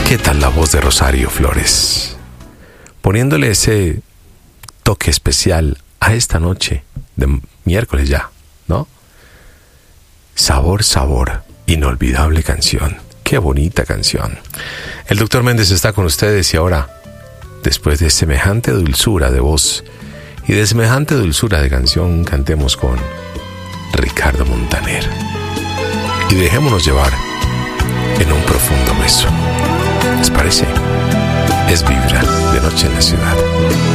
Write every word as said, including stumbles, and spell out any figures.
¿Qué tal la voz de Rosario Flores? Poniéndole ese toque especial a esta noche de miércoles ya, ¿no? Sabor, sabor, inolvidable canción. Qué bonita canción. El doctor Méndez está con ustedes y ahora, después de semejante dulzura de voz y de semejante dulzura de canción, cantemos con Ricardo Montaner. Y dejémonos llevar en un profundo beso. ¿Les parece? Es Vibra de Noche en la Ciudad.